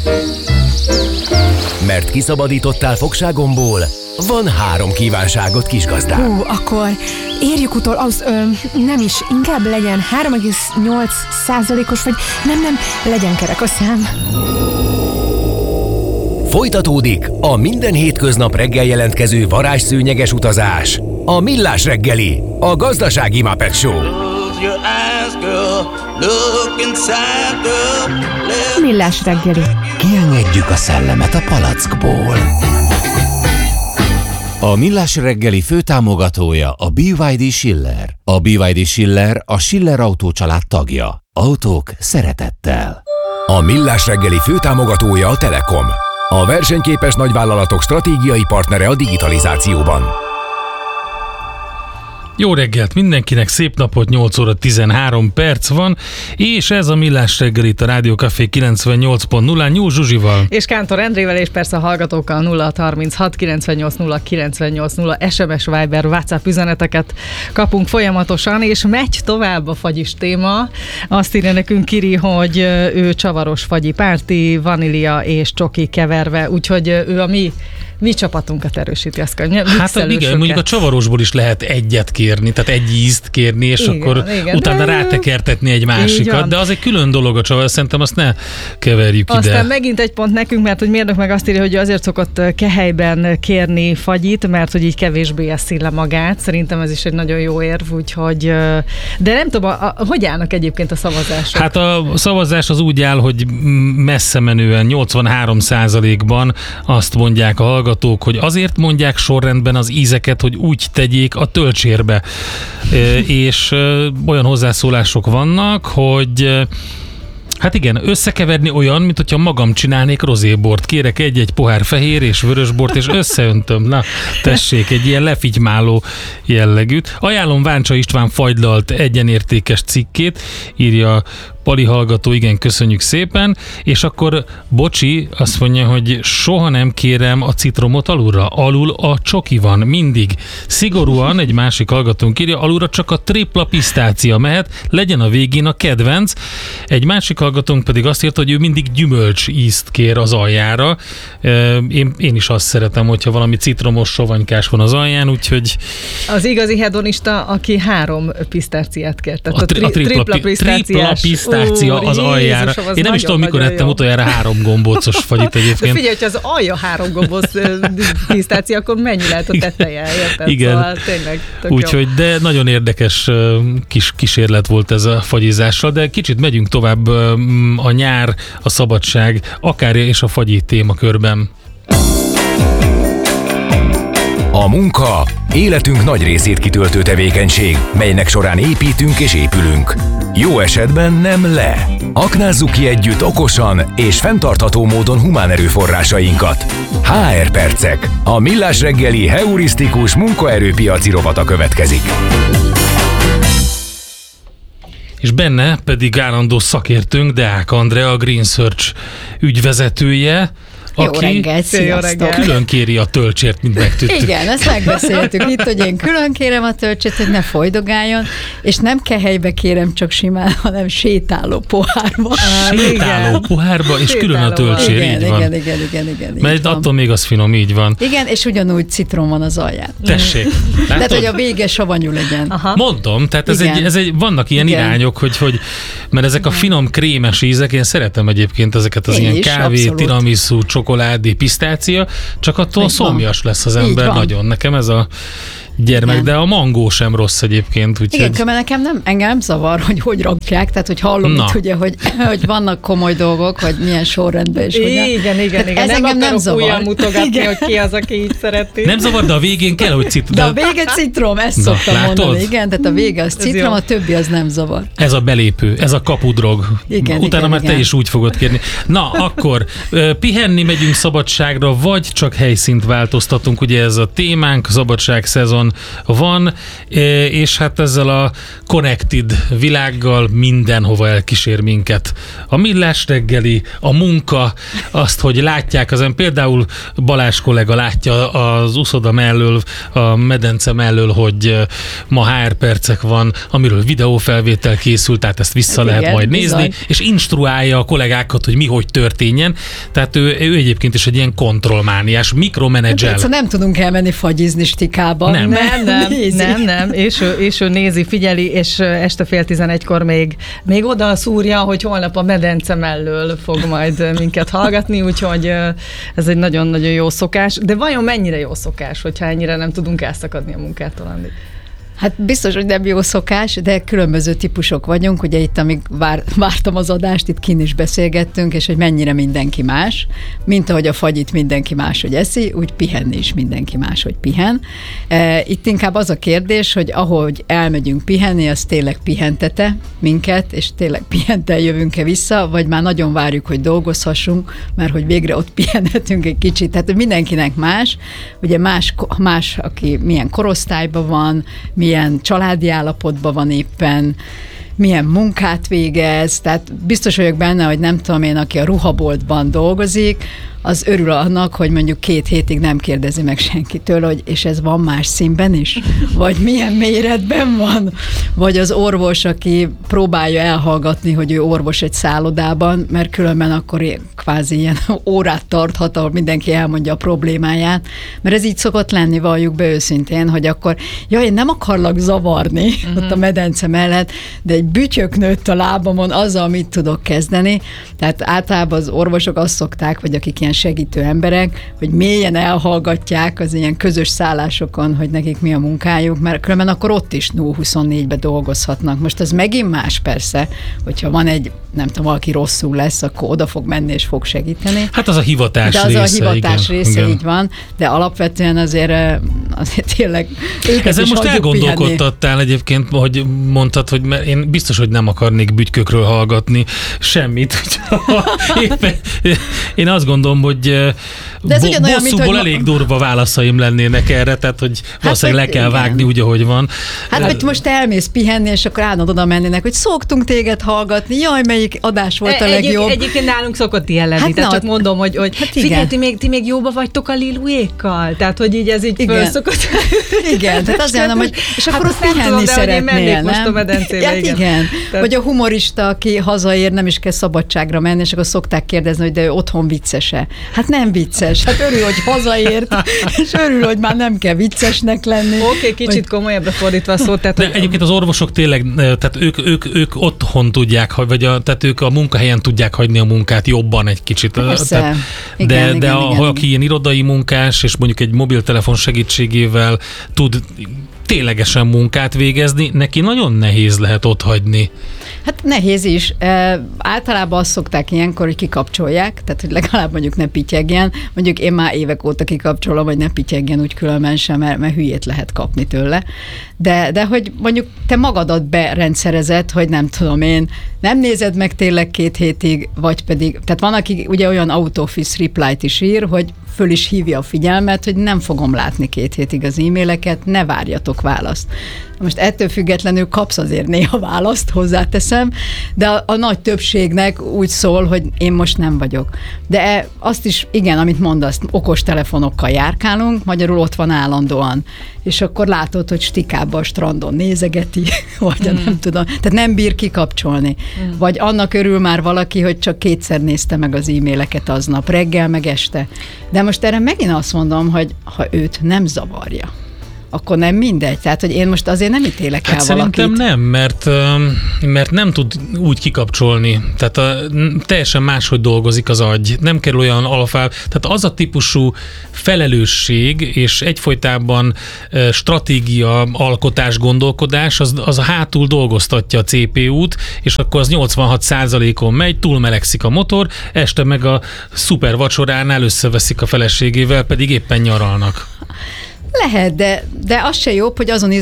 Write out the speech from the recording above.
Mert kiszabadítottál fogságomból, van 3 kívánságod, kisgazdám. Akkor érjük utol, nem is, inkább legyen 3,8%-os, vagy nem, legyen kerek a szám. Folytatódik a minden hétköznap reggel jelentkező varázsszőnyeges utazás. A Millás reggeli, a gazdasági Muppet Show. Millás reggeli. Kiengedjük a szellemet a palackból. A Millás reggeli főtámogatója a BYD Schiller. A BYD Schiller a Schiller Autó család tagja. Autók szeretettel. A Millás reggeli főtámogatója a Telekom. A versenyképes nagyvállalatok stratégiai partnere a digitalizációban. Jó reggelt mindenkinek, szép napot, 8 óra 13 perc van, és ez a Millás reggel itt a Rádió Café 98.0 Nyúl Zsuzsival. És Kántor Endrével, és persze a hallgatókkal 0636 980 980 SMS, Viber, WhatsApp üzeneteket kapunk folyamatosan, és megy tovább a fagyis téma. Azt írja nekünk Kiri, hogy ő csavaros fagyi párti, vanília és csoki keverve, úgyhogy ő a mi csapatunkat erősíti, azt kell. Hát igen, mondjuk a csavarosból is lehet egyet kérni, tehát egy ízt kérni, és igen, akkor igen, utána rátekertetni egy másikat, de az egy külön dolog a csavar, szerintem azt ne keverjük ide. Aztán megint egy pont nekünk, mert hogy mérnök meg azt írja, hogy azért szokott kehelyben kérni fagyit, mert hogy így kevésbé eszi le magát. Szerintem ez is egy nagyon jó érv, úgyhogy... De nem tudom, hogy állnak egyébként a szavazások? Hát a szavazás az úgy áll, hogy messze menően 83%-ban azt mondják a hallgatók, hogy azért mondják sorrendben az ízeket, hogy úgy tegyék a töltsérbe. És olyan hozzászólások vannak, hogy hát igen, összekeverni olyan, mint hogyha magam csinálnék rozébort. Kérek egy pohár fehér és vörösbort, és összeöntöm. Na, tessék, egy ilyen lefitymáló jellegűt. Ajánlom Váncsa István fagylalt egyenértékes cikkét, írja Pali hallgató, igen, köszönjük szépen, és akkor Bocsi azt mondja, hogy soha nem kérem a citromot alulra, alul a csoki van, mindig. Szigorúan egy másik hallgatónk írja, alulra csak a tripla pisztácia mehet, legyen a végén a kedvenc. Egy másik hallgatónk pedig azt írta, hogy ő mindig gyümölcs ízt kér az aljára. Én is azt szeretem, hogyha valami citromos sovanykás van az alján, úgyhogy... Az igazi hedonista, aki 3 pisztáciát kért, tehát a tripla pisztácia az aljára. Jézusom, én nem is tudom, mikor ettem utoljára 3 gombócos fagyit egyébként. De figyelj, hogyha az alja 3 gombóc pisztácia, akkor mennyi lehet a teteje, érted? Igen. Szóval tényleg tök úgyhogy, de nagyon érdekes kis kísérlet volt ez a fagyizással, de kicsit megyünk tovább a nyár, a szabadság, akár és a fagyi témakörben. A munka életünk nagy részét kitöltő tevékenység, melynek során építünk és épülünk. Jó esetben nem le. Aknázzuk ki együtt okosan és fenntartható módon humán erőforrásainkat. HR percek. A Millás reggeli heurisztikus munkaerőpiaci rovata következik. És benne pedig állandó szakértőnk, Deák Andrea, a Green Search ügyvezetője, aki külön kéri a töltsért, mint megtudtuk. Igen, ezt megbeszéltük itt, hogy én külön kérem a töltsért, hogy ne folydogáljon, és nem kehelybe kérem csak simán, hanem sétáló pohárba. Sétáló pohárba, és külön a töltsér, így van. Igen. Mert attól még az finom, így van. Igen, és ugyanúgy citrom van az alján. Tessék. Tehát, hogy a vége savanyú legyen. Aha. Mondom, tehát vannak ilyen irányok, hogy mert ezek a finom krémes ízek, én szeretem egyébként ezeket az ilyen kávé, abszolút. Tiramisu, csokoládé, pisztácia, csak attól szomjas lesz az ember nagyon. Nekem ez a gyermek, igen. De a mangó sem rossz egyébként. Igen, mert engem nem zavar, hogy rakják, tehát hogy hallom itt ugye, hogy vannak komoly dolgok, hogy milyen sorrendben is. Igen. Ez nem engem nem zavar. Újra mutogatni, hogy ki az, aki így szereti. Nem zavar, de a végén kell, hogy citrom. De a vége citrom, ezt szoktam mondani. Igen, tehát a vége az citrom, a többi az nem zavar. Ez a belépő, ez a kapudrog. Utána már te is úgy fogod kérni. Na, akkor pihenni megyünk szabadságra, vagy csak helyszínt változtatunk, ugye ez a témánk, szabadság szezon otthon van, és hát ezzel a connected világgal mindenhova elkísér minket. A millás reggeli, a munka, azt, hogy látják például Balázs kollega látja az uszoda mellől, a medence mellől, hogy ma HR percek van, amiről videófelvétel készült, tehát ezt vissza lehet majd nézni, bizony. és instruálja a kollégákat, hogy mi hogy történjen. Tehát ő egyébként is egy ilyen kontrollmániás, mikromenedzsel. Hát, nem tudunk elmenni fagyizni stikában. Nem. És ő nézi, figyeli, és este 10:30-kor még oda szúrja, hogy holnap a medence mellől fog majd minket hallgatni, úgyhogy ez egy nagyon-nagyon jó szokás. De vajon mennyire jó szokás, hogyha ennyire nem tudunk elszakadni a munkától, Andi? Hát biztos, hogy nem jó szokás, de különböző típusok vagyunk. Ugye itt, amíg vártam az adást, itt kint is beszélgettünk, és hogy mennyire mindenki más. Mint ahogy a fagyit mindenki máshogy eszi, úgy pihenni is mindenki máshogy pihen. Itt inkább az a kérdés, hogy ahogy elmegyünk pihenni, az tényleg pihentete minket, és tényleg pihentel jövünk-e vissza, vagy már nagyon várjuk, hogy dolgozhassunk, mert hogy végre ott pihenhetünk egy kicsit. Tehát mindenkinek más. Ugye más, aki milyen korosztályban van, milyen családi állapotban van éppen, milyen munkát végez, tehát biztos vagyok benne, hogy nem tudom én, aki a ruhaboltban dolgozik, az örül annak, hogy mondjuk 2 hétig nem kérdezi meg senkitől, hogy és ez van más színben is? Vagy milyen méretben van? Vagy az orvos, aki próbálja elhallgatni, hogy ő orvos egy szállodában, mert különben akkor kvázi ilyen órát tarthat, ahol mindenki elmondja a problémáját. Mert ez így szokott lenni, valljuk be őszintén, hogy akkor, én nem akarlak zavarni ott a medence mellett, de egy bütyök nőtt a lábamon azzal, mit tudok kezdeni. Tehát általában az orvosok azt szokták, vagy akik ilyen segítő emberek, hogy mélyen elhallgatják az ilyen közös szállásokon, hogy nekik mi a munkájuk, mert különben akkor ott is 0-24-be dolgozhatnak. Most ez megint más persze, hogyha van egy, nem tudom, valaki rosszul lesz, akkor oda fog menni és fog segíteni. Hát az a hivatás része. De az a hivatás része, igen. így van, de alapvetően azért tényleg őket ezen is most hagyjuk elgondolkodtattál egyébként, hogy mondtad, hogy én biztos, hogy nem akarnék bütykökről hallgatni semmit. Éppen, én azt gondolom, hogy bosszúból elég durva válaszaim lennének erre, tehát hogy valószínűleg le kell vágni úgy, ahogy van. Hát, hogy most elmész pihenni, és akkor állnod oda mennének, hogy szoktunk téged hallgatni, jaj, melyik adás volt a legjobb. Egyébként nálunk szokott ilyen lenni, Hát tehát csak mondom, hogy figyelj, ti még jóba vagytok a Lilujékkal? Tehát, hogy így ez így fölszokott. Igen, tehát azt mondom, hogy és akkor ott pihenni szeretnél, most a medencébe, hát igen. Vagy a humorista, aki hazaér, nem is kell szabadságra menni, és akkor szokták kérdezni, hogy de ő otthon vicces-e? Hát nem vicces. Hát örül, hogy hazaért, és örül, hogy már nem kell viccesnek lenni. Oké, kicsit komolyabbra fordítva a szót. Tehát, de egyébként az orvosok tényleg, tehát ők otthon tudják, tehát ők a munkahelyen tudják hagyni a munkát jobban egy kicsit. Persze. Tehát, igen, aki ilyen irodai munkás, és mondjuk egy mobiltelefon segítségével tud ténylegesen munkát végezni, neki nagyon nehéz lehet otthagyni. Hát nehéz is. Általában azt szokták ilyenkor, hogy kikapcsolják, tehát hogy legalább mondjuk ne pityegjen. Mondjuk én már évek óta kikapcsolom, hogy ne pityegjen úgy különben sem, mert hülyét lehet kapni tőle. De hogy mondjuk te magadat berendszerezed, hogy nem tudom én, nem nézed meg tényleg 2 hétig, vagy pedig, tehát van, aki ugye olyan out of office reply-t is ír, hogy föl is hívja a figyelmet, hogy nem fogom látni 2 hétig az e-maileket, ne várjatok választ. Most ettől függetlenül kapsz azért néha választ, hozzáteszem, de a nagy többségnek úgy szól, hogy én most nem vagyok. De azt is, igen, amit mondasz, okos telefonokkal járkálunk, magyarul ott van állandóan. És akkor látod, hogy stikában a strandon nézegeti, vagy nem tudom. Tehát nem bír kikapcsolni. Vagy annak örül már valaki, hogy csak 2-szer nézte meg az e-maileket aznap, reggel meg este. De most erre megint azt mondom, hogy ha őt nem zavarja, akkor nem mindegy. Tehát, hogy én most azért nem ítélek el valakit. Szerintem nem, mert nem tud úgy kikapcsolni. Tehát teljesen máshogy dolgozik az agy. Nem kerül olyan alfáv. Tehát az a típusú felelősség és egyfolytában stratégia, alkotás, gondolkodás, az a hátul dolgoztatja a CPU-t, és akkor az 86%-on megy, túlmelegszik a motor, este meg a szuper vacsoránál összeveszik a feleségével, pedig éppen nyaralnak. Lehet, de az se jobb, hogy azon